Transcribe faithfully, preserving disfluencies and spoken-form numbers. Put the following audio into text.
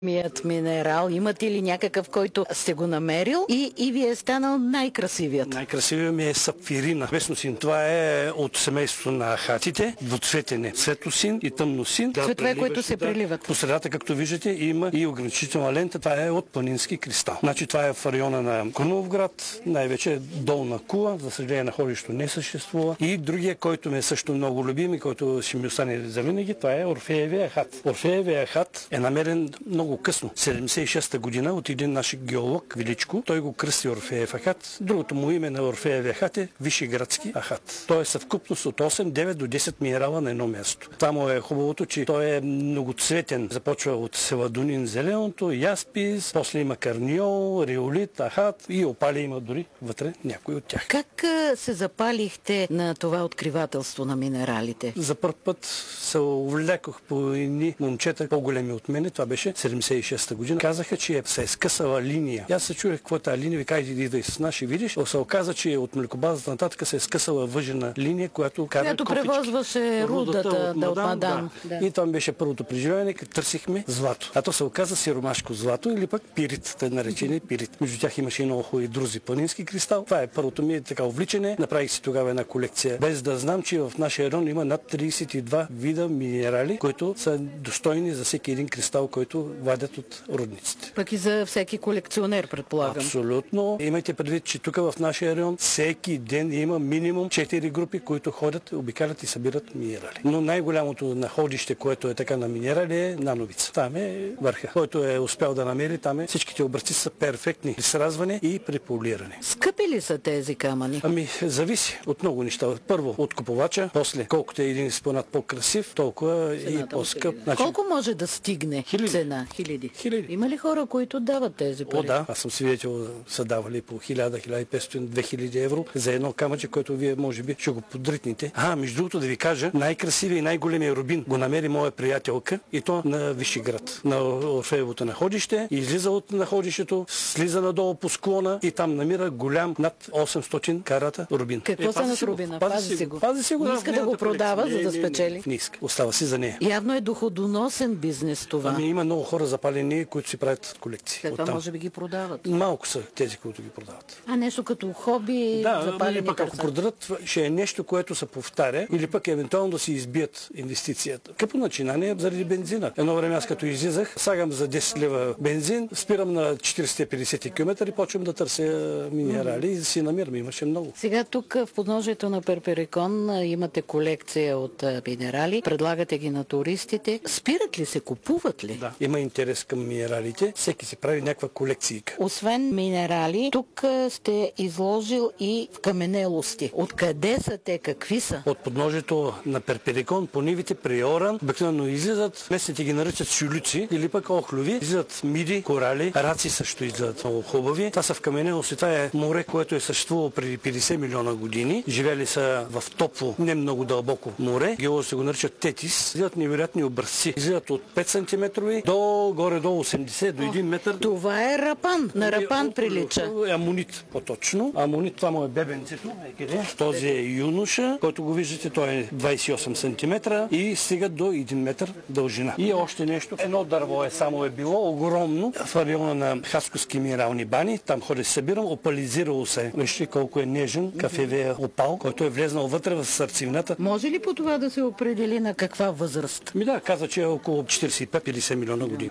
Мият минерал, имате ли някакъв, който сте го намерил и, и ви е станал най-красивият? Най-красивият ми е сапфирина. Весносин. Това е от семейството на ахатите. Двуцветен светлосин и тъмносин. Цветове, които се преливат. По средата, както виждате, има и ограничителна лента. Това е от планински кристал. Значи това е в района на Курновград, най-вече Долна Кула. За съжаление, находището не съществува. И другия, който ми е също много любим и който ще ми остане завинаги, това е Орфеевия ахат. Орфеевия ахат е намерен много късно, седемдесет и шеста година, от един наш геолог, Величко. Той го кръсти Орфеев ахат. Другото му име на Орфеевия ахат е Вишеградски ахат. Той е съвкупност от осем, девет до десет минерала на едно място. Това му е хубавото, че той е многоцветен. Започва от селадонин зеленото, яспис, после има карниол, риолит, ахат и опали има дори вътре някой от тях. Как се запалихте на това откривателство на минералите? За първ път се увлекох по едни момчета, по-големи от мене. Това беше седемдесет и шеста година. Казаха, че се е скъсала линия. И аз се чудех какво е тази линия. Ви кажете, идвай с нас, ще видиш. Но се оказа, че от млекобазата нататък се е скъсала въжена линия, която кара която копички. превозваше рудата от мадам. От мадам. Да. Да. И това беше първото преживяване, като търсихме злато. А то се оказа сиромашко злато или пък пирит, тъй наречени пирит. Между тях имаше и много хубави друзи планински кристал. Това е първото ми така увличане. Направих си тогава една колекция, без да знам, че в нашия район има над тридесет и два вида минерали, които са достойни за всеки един кристал, който вадят от рудниците. Пък и за всеки колекционер, предполагам. Абсолютно. Имайте предвид, че тук в нашия район всеки ден има минимум четири групи, които ходят, обикалят и събират минерали. Но най-голямото находище, което е така на минерали, е Нановица. Там е върха. Който е успял да намери, там е. Всичките образци са перфектни при сразване и при полиране. Скъпи ли са тези камъни? Ами, зависи от много неща. Първо от купувача, после колкото е един изпълнат по-красив, толкова и по-скъп. Значи... Колко може да стигне хиляди. цена? Хиляди. Хиляди. Има ли хора, които дават тези пари? О, да. Аз съм свидетел, са давали по хиляда, хиляда и петстотин, две хиляди евро за едно камъче, което вие може би ще го подритните. А, между другото да ви кажа, най-красивия и най-големия рубин го намери моя приятелка и то на Вишеград, на Орфеевото находище. Излиза от находището, слиза надолу по склона и там намира голям над осемстотин карата рубин. Какво е, са на рубина? Пази, Пази си го. го. Пази си го. Не иска да го продава, за да спечели. Не иска. Остава си за нея. Явно е доходоносен бизнес това. Ами има много хора запалени, които си правят колекции. След това може би ги продават. Малко са тези, които ги продават. А нещо като хоби, да, запалени или пък ако продадат, ще е нещо, което се повтаря, или пък евентуално да си избият инвестицията. Къпо начинание заради бензина. Едно време аз като излизах, сагам за десет лева бензин, спирам на четиристотин и петдесет километра и почвам да търся минерали и си намирам. Имаше много. Сега тук в подножието на Перперикон имате колекция от минерали, предлагате ги на туристите. Спират ли се, купуват ли? Да, има интерес към минералите. Всеки си прави някаква колекцийка. Освен минерали, тук сте изложил и каменелости. Откъде са те? Какви са? От подножието на Перперикон по нивите при Оран обикновено излизат, местните ги наричат сюлюци или пък охлюви. Излизат миди, корали, раци също излизат много хубави. Това са в каменелости. Това е море, което е съществувало преди петдесет милиона години. Живели са в топло, не много дълбоко море. Геолозите го наричат тетис. Излизат невероятни образци. Излизат от пет сантиметрови до горе до осемдесет, до един метър. Това е рапан. На рапан прилича. Амонит по-точно. Амонит, това му е бебенцето. Този е юноша, който го виждате, той е двадесет и осем сантиметра и стига до един метър дължина. И още нещо. Едно дърво е само е било огромно в района на Хасковски минерални бани. Там ходя се събирам, опализирало се. Вижте колко е нежен кафевия опал, който е влезнал вътре в сърцевината. Може ли по това да се определи на каква възраст? Ми да, каза, че е около четиридесет и пет до петдесет милиона години.